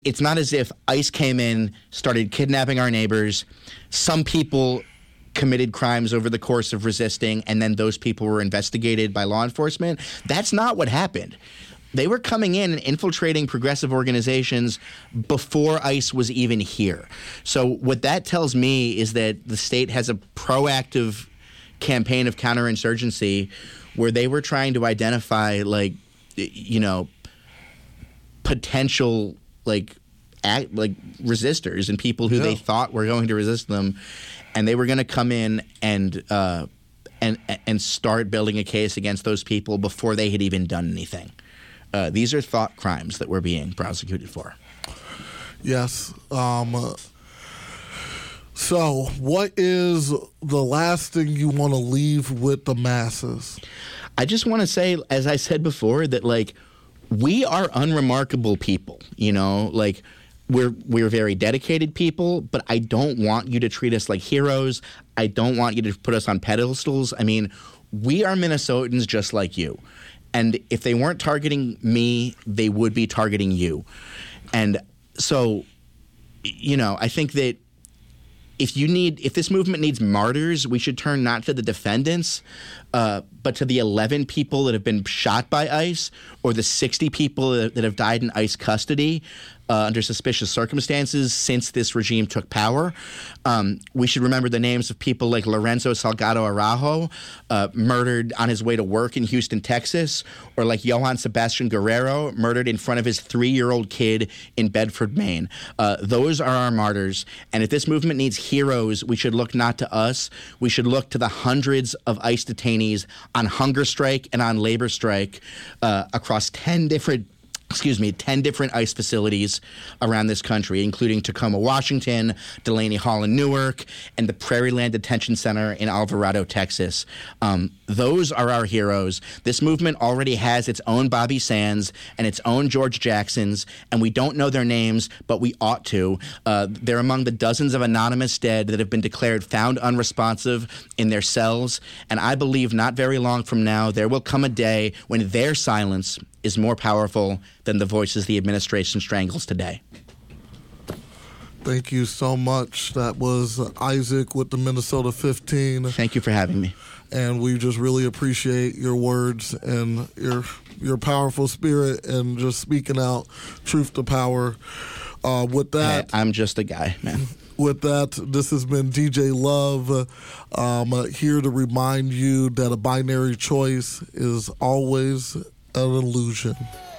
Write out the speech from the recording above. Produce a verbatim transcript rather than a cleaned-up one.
It's not as if ICE came in, started kidnapping our neighbors. Some people committed crimes over the course of resisting, and then those people were investigated by law enforcement. That's not what happened. They were coming in and infiltrating progressive organizations before ICE was even here. So what that tells me is that the state has a proactive campaign of counterinsurgency where they were trying to identify, like, you know, potential like act, like resistors and people who yeah. they thought were going to resist them, and they were going to come in and uh, and and start building a case against those people before they had even done anything. Uh, these are thought crimes that we're being prosecuted for. Yes. Um, uh, so, what is the last thing you want to leave with the masses? I just want to say, as I said before, that like. We are unremarkable people, you know, like we're we're very dedicated people, but I don't want you to treat us like heroes. I don't want you to put us on pedestals. I mean, we are Minnesotans just like you. And if they weren't targeting me, they would be targeting you. And so, you know, I think that if you need, if this movement needs martyrs, we should turn not to the defendants, uh, but to the eleven people that have been shot by ICE, or the sixty people that, that have died in ICE custody uh, under suspicious circumstances since this regime took power. Um, we should remember the names of people like Lorenzo Salgado Araujo, uh, murdered on his way to work in Houston, Texas, or like Johann Sebastian Guerrero, murdered in front of his three-year-old kid in Bedford, Maine. Uh, those are our martyrs. And if this movement needs heroes, we should look not to us. We should look to the hundreds of ICE detainees on hunger strike and on labor strike uh, across ten different excuse me, ten different ICE facilities around this country, including Tacoma, Washington, Delaney Hall in Newark, and the Prairie Land Detention Center in Alvarado, Texas. Um, those are our heroes. This movement already has its own Bobby Sands and its own George Jacksons, and we don't know their names, but we ought to. Uh, they're among the dozens of anonymous dead that have been declared found unresponsive in their cells, and I believe not very long from now there will come a day when their silence is more powerful than the voices the administration strangles today. Thank you so much. That was Isaac with the Minnesota fifteen. Thank you for having me. And we just really appreciate your words and your your powerful spirit and just speaking out truth to power. Uh, with that, hey, I'm just a guy, man. With that, this has been D J Love, um, uh, here to remind you that a binary choice is always an illusion.